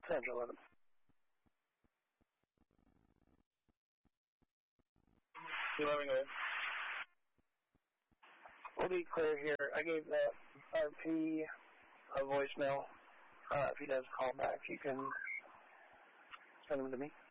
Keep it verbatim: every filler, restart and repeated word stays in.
Central eleven. eleven, go ahead. We'll be clear here. I gave that R P a voicemail. Uh, if he does call back, you can send him to me.